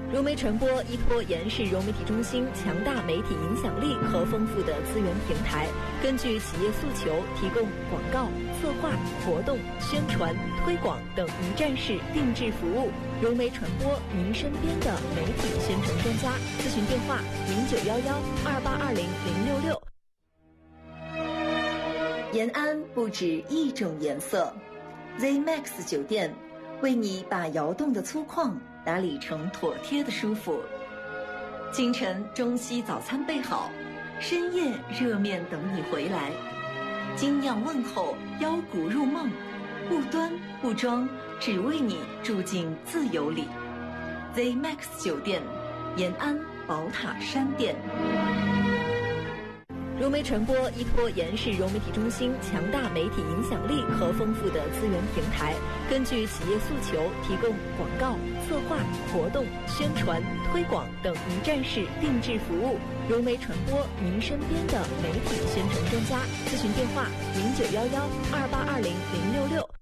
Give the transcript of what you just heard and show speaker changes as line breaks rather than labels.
融媒传播依托延世融媒体中心强大媒体影响力和丰富的资源平台，根据企业诉求，提供广告、策划、活动、宣传、推广等一站式定制服务。融媒传播，您身边的媒体宣传专家。咨询电话0911282066。延安不止一种颜色 ，ZMAX 酒店为你把窑洞的粗犷打理成妥帖的舒服。清晨中西早餐备好，深夜热面等你回来。精酿问候，腰鼓入梦，不端不装，只为你住进自由里。ZMAX 酒店，延安宝塔山店。融媒传播依托延世融媒体中心强大媒体影响力和丰富的资源平台，根据企业诉求，提供广告、策划、活动、宣传、推广等一站式定制服务。融媒传播，您身边的媒体宣传专家。咨询电话0911282066。